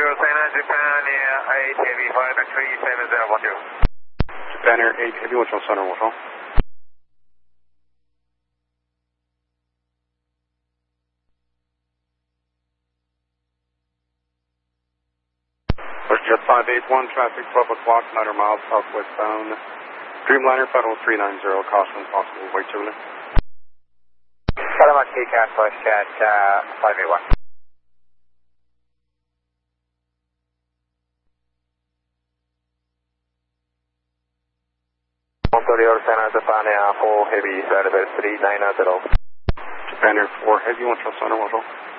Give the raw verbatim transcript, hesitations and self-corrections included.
China, Japan Air eight Heavy five three seven zero one two. Japan Air eight Heavy, what's your center, what's all? Jet five eight one, traffic twelve o'clock, nine hundred miles southwest bound. Dreamliner, Federal three nine zero, caution possible way too late. Salamat K C A T, Flash Cat uh, five eight one. Ontario, China, Japan Air four Heavy, Service three nine zero. Japan Air four Heavy, what's your center, what's all?